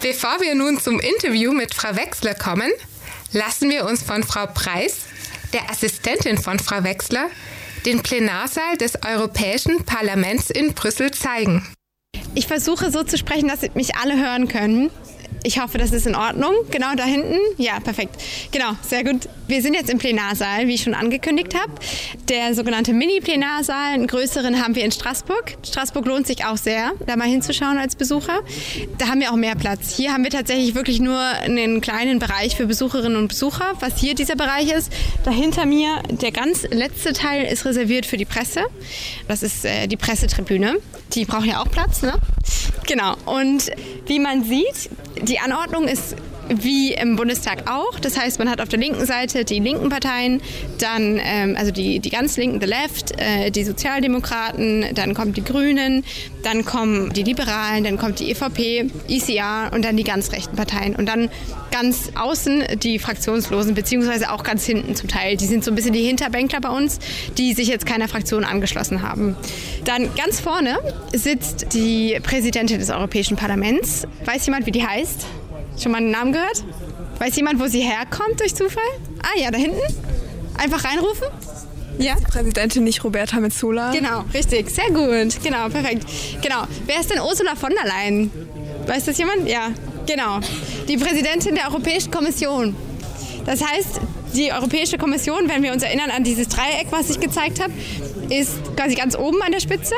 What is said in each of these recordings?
Bevor wir nun zum Interview mit Frau Wechsler kommen, lassen wir uns von Frau Preiß, der Assistentin von Frau Wechsler, den Plenarsaal des Europäischen Parlaments in Brüssel zeigen. Ich versuche so zu sprechen, dass mich alle hören können. Ich hoffe, das ist in Ordnung. Genau da hinten. Ja, perfekt. Genau, sehr gut. Wir sind jetzt im Plenarsaal, wie ich schon angekündigt habe. Der sogenannte Mini-Plenarsaal, einen größeren haben wir in Straßburg. Straßburg lohnt sich auch sehr, da mal hinzuschauen als Besucher. Da haben wir auch mehr Platz. Hier haben wir tatsächlich wirklich nur einen kleinen Bereich für Besucherinnen und Besucher, was hier dieser Bereich ist. Da hinter mir, der ganz letzte Teil ist reserviert für die Presse. Das ist die Pressetribüne. Die braucht ja auch Platz, ne? Genau. Und wie man sieht, die Anordnung ist wie im Bundestag auch. Das heißt, man hat auf der linken Seite die linken Parteien, dann also die ganz linken, the left, die Sozialdemokraten, dann kommen die Grünen, dann kommen die Liberalen, dann kommt die EVP, ECR und dann die ganz rechten Parteien. Und dann ganz außen die Fraktionslosen, beziehungsweise auch ganz hinten zum Teil. Die sind so ein bisschen die Hinterbänkler bei uns, die sich jetzt keiner Fraktion angeschlossen haben. Dann ganz vorne sitzt die Präsidentin des Europäischen Parlaments. Weiß jemand, wie die heißt? Schon mal einen Namen gehört? Weiß jemand, wo sie herkommt durch Zufall? Ah ja, da hinten. Einfach reinrufen. Ja? Ist die Präsidentin nicht Roberta Metsola? Genau, richtig. Sehr gut. Genau, perfekt. Genau. Wer ist denn Ursula von der Leyen? Weiß das jemand? Ja, genau. Die Präsidentin der Europäischen Kommission. Das heißt, die Europäische Kommission, wenn wir uns erinnern an dieses Dreieck, was ich gezeigt habe, ist quasi ganz oben an der Spitze.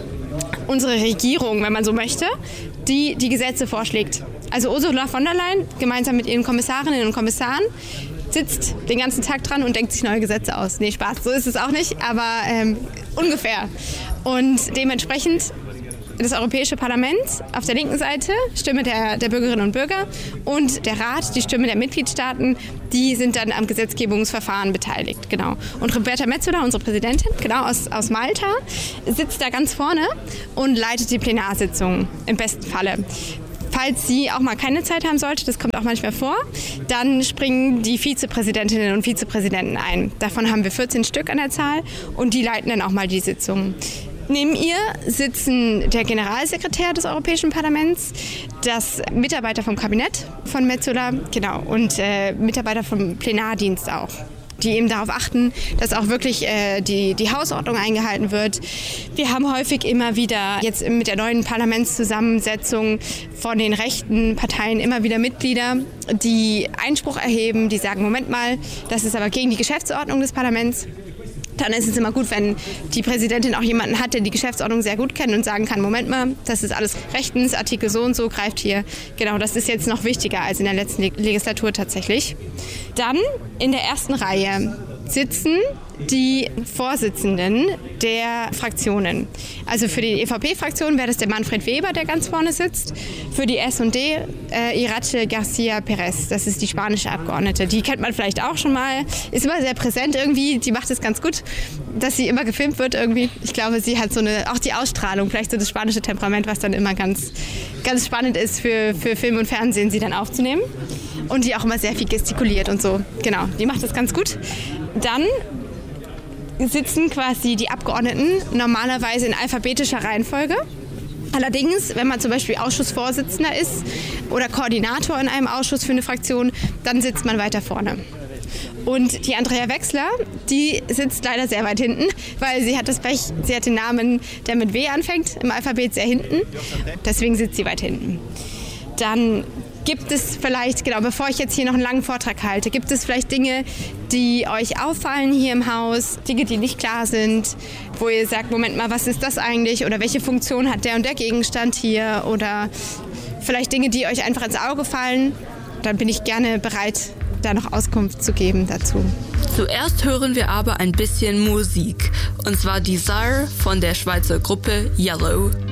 Unsere Regierung, wenn man so möchte, die die Gesetze vorschlägt. Also Ursula von der Leyen, gemeinsam mit ihren Kommissarinnen und Kommissaren, sitzt den ganzen Tag dran und denkt sich neue Gesetze aus. Nee, Spaß, so ist es auch nicht, aber ungefähr. Und dementsprechend das Europäische Parlament auf der linken Seite, Stimme der Bürgerinnen und Bürger, und der Rat, die Stimme der Mitgliedstaaten, die sind dann am Gesetzgebungsverfahren beteiligt. Genau. Und Roberta Metsola, unsere Präsidentin, genau aus Malta, sitzt da ganz vorne und leitet die Plenarsitzung im besten Falle. Falls sie auch mal keine Zeit haben sollte, das kommt auch manchmal vor, dann springen die Vizepräsidentinnen und Vizepräsidenten ein. Davon haben wir 14 Stück an der Zahl und die leiten dann auch mal die Sitzung. Neben ihr sitzen der Generalsekretär des Europäischen Parlaments, das Mitarbeiter vom Kabinett von Metsola, genau, und Mitarbeiter vom Plenardienst auch, die eben darauf achten, dass auch wirklich die Hausordnung eingehalten wird. Wir haben häufig immer wieder, jetzt mit der neuen Parlamentszusammensetzung von den rechten Parteien, immer wieder Mitglieder, die Einspruch erheben, die sagen, Moment mal, das ist aber gegen die Geschäftsordnung des Parlaments. Dann ist es immer gut, wenn die Präsidentin auch jemanden hat, der die Geschäftsordnung sehr gut kennt und sagen kann, Moment mal, das ist alles rechtens, Artikel so und so greift hier. Genau, das ist jetzt noch wichtiger als in der letzten Legislatur tatsächlich. Dann in der ersten Reihe sitzen die Vorsitzenden der Fraktionen. Also für die EVP-Fraktion wäre das der Manfred Weber, der ganz vorne sitzt. Für die S&D Irache García Pérez, das ist die spanische Abgeordnete. Die kennt man vielleicht auch schon mal, ist immer sehr präsent irgendwie, die macht es ganz gut, dass sie immer gefilmt wird irgendwie. Ich glaube, sie hat auch die Ausstrahlung, vielleicht so das spanische Temperament, was dann immer ganz, ganz spannend ist für Film und Fernsehen, sie dann aufzunehmen. Und die auch immer sehr viel gestikuliert und so. Genau, die macht das ganz gut. Dann sitzen quasi die Abgeordneten normalerweise in alphabetischer Reihenfolge. Allerdings, wenn man zum Beispiel Ausschussvorsitzender ist oder Koordinator in einem Ausschuss für eine Fraktion, dann sitzt man weiter vorne. Und die Andrea Wechsler, die sitzt leider sehr weit hinten, weil sie hat das Pech, sie hat den Namen, der mit W anfängt, im Alphabet sehr hinten. Deswegen sitzt sie weit hinten. Dann gibt es vielleicht, genau, bevor ich jetzt hier noch einen langen Vortrag halte, gibt es vielleicht Dinge, die euch auffallen hier im Haus, Dinge, die nicht klar sind, wo ihr sagt, Moment mal, was ist das eigentlich? Oder welche Funktion hat der und der Gegenstand hier? Oder vielleicht Dinge, die euch einfach ins Auge fallen. Dann bin ich gerne bereit, da noch Auskunft zu geben dazu. Zuerst hören wir aber ein bisschen Musik. Und zwar Desire von der Schweizer Gruppe Yellow.